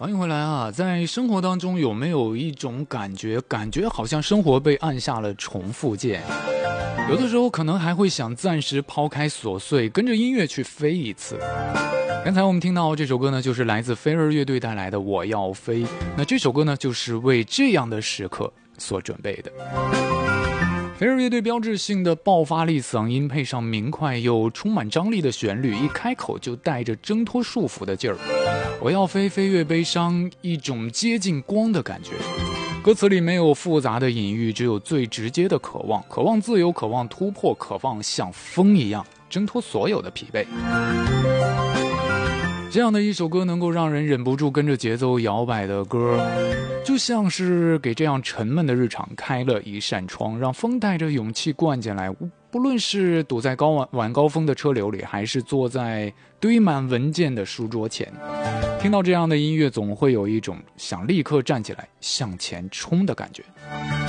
欢迎回来啊！在生活当中有没有一种感觉好像生活被按下了重复键？有的时候可能还会想暂时抛开琐碎，跟着音乐去飞一次。刚才我们听到这首歌呢，就是来自飞儿乐队带来的《我要飞》。那这首歌呢，就是为这样的时刻所准备的。飞儿乐队标志性的爆发力嗓音，配上明快又充满张力的旋律，一开口就带着挣脱束缚的劲儿。我要飞，飞越悲伤，一种接近光的感觉。歌词里没有复杂的隐喻，只有最直接的渴望，渴望自由，渴望突破，渴望像风一样挣脱所有的疲惫。这样的一首歌能够让人忍不住跟着节奏摇摆的歌，就像是给这样沉闷的日常开了一扇窗，让风带着勇气灌进来。不论是堵在晚高峰的车流里，还是坐在堆满文件的书桌前，听到这样的音乐，总会有一种想立刻站起来向前冲的感觉。